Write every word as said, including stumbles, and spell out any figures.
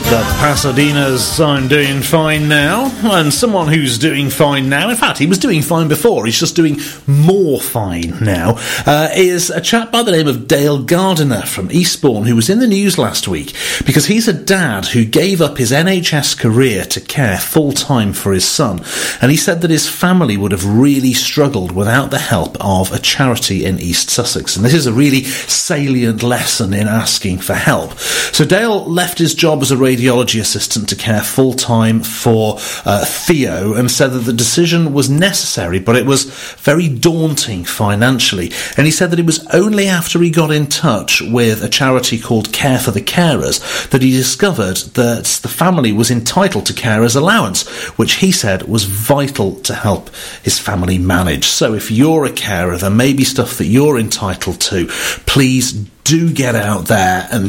The Pasadenas are doing fine now, and someone who's doing fine now, in fact he was doing fine before, he's just doing more fine now, uh, is a chap by the name of Dale Gardiner from Eastbourne, who was in the news last week because he's a dad who gave up his N H S career to care full-time for his son, and he said that his family would have really struggled without the help of a charity in East Sussex, and this is a really salient lesson in asking for help. So Dale left his job as a radio radiology assistant to care full-time for uh, Theo, and said that the decision was necessary, but it was very daunting financially. And he said that it was only after he got in touch with a charity called Care for the Carers that he discovered that the family was entitled to carers allowance, which he said was vital to help his family manage. So if you're a carer, there may be stuff that you're entitled to. Please do get out there and